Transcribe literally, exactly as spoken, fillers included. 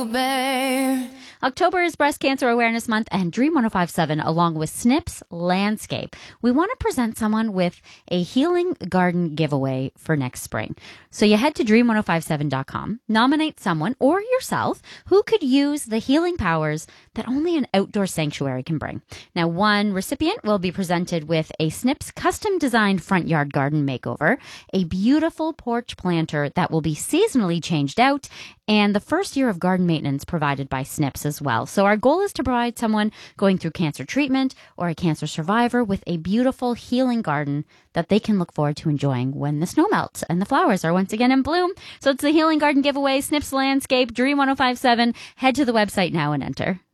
babe. October is Breast Cancer Awareness Month, and Dream one oh five seven, along with Snips Landscape, we want to present someone with a healing garden giveaway for next spring. So you head to dream one oh five seven dot com, nominate someone or yourself who could use the healing powers that only an outdoor sanctuary can bring. Now, one recipient will be presented with a Snips custom-designed front yard garden makeover, a beautiful porch planter that will be seasonally changed out, and the first year of garden maintenance provided by Snips as well. So our goal is to provide someone going through cancer treatment or a cancer survivor with a beautiful healing garden that they can look forward to enjoying when the snow melts and the flowers are once again in bloom. So it's the Healing Garden Giveaway, Snips Landscape, Dream one oh five seven. Head to the website now and enter.